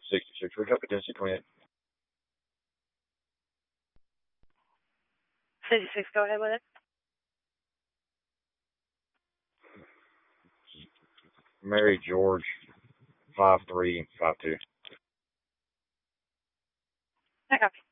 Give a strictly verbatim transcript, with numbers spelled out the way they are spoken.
sixty-six. We got Tennessee twenty-eight. sixty-six, go ahead with it. Mary George, five three, five two. I copy.